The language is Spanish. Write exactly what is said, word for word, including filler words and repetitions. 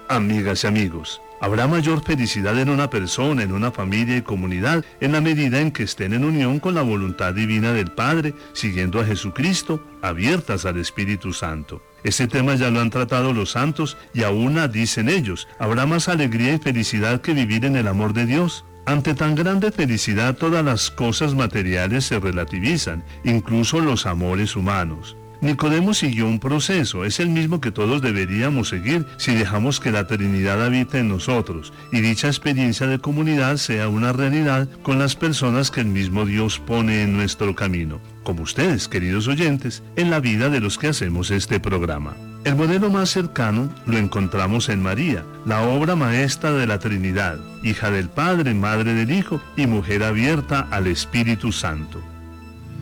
Amigas y amigos, habrá mayor felicidad en una persona, en una familia y comunidad, en la medida en que estén en unión con la voluntad divina del Padre, siguiendo a Jesucristo, abiertas al Espíritu Santo. Ese tema ya lo han tratado los santos y aún dicen ellos, habrá más alegría y felicidad que vivir en el amor de Dios. Ante tan grande felicidad todas las cosas materiales se relativizan, incluso los amores humanos. Nicodemo siguió un proceso, es el mismo que todos deberíamos seguir si dejamos que la Trinidad habite en nosotros y dicha experiencia de comunidad sea una realidad con las personas que el mismo Dios pone en nuestro camino, como ustedes, queridos oyentes, en la vida de los que hacemos este programa. El modelo más cercano lo encontramos en María, la obra maestra de la Trinidad, hija del Padre, madre del Hijo y mujer abierta al Espíritu Santo.